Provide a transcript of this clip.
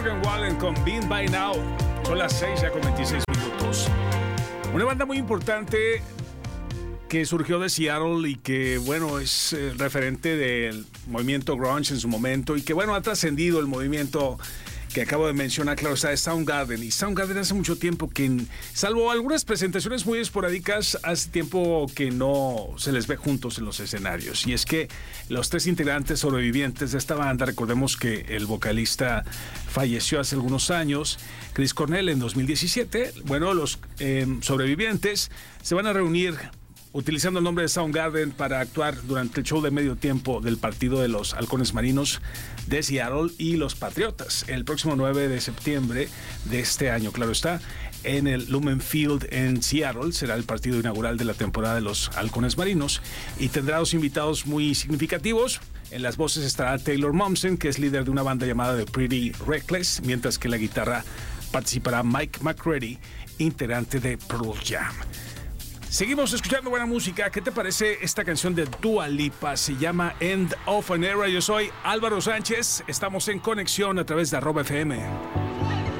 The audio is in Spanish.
Wallen con Been By Now. Son las 6 ya con 26 minutos. Una banda muy importante que surgió de Seattle y que, bueno, es referente del movimiento grunge en su momento y que, bueno, ha trascendido el movimiento que acabo de mencionar, claro está, de Soundgarden. Y Soundgarden hace mucho tiempo que, salvo algunas presentaciones muy esporádicas, hace tiempo que no se les ve juntos en los escenarios. Y es que los tres integrantes sobrevivientes de esta banda, recordemos que el vocalista falleció hace algunos años, Chris Cornell, en 2017. Bueno, los sobrevivientes se van a reunir utilizando el nombre de Soundgarden para actuar durante el show de medio tiempo del partido de los Halcones Marinos de Seattle y los Patriotas el próximo 9 de septiembre de este año, claro está, en el Lumen Field en Seattle. Será el partido inaugural de la temporada de los Halcones Marinos y tendrá dos invitados muy significativos. En las voces estará Taylor Momsen, que es líder de una banda llamada The Pretty Reckless, mientras que en la guitarra participará Mike McCready, integrante de Pearl Jam. Seguimos escuchando buena música. ¿Qué te parece esta canción de Dua Lipa? Se llama End of an Era. Yo soy Álvaro Sánchez. Estamos en conexión a través de @FM.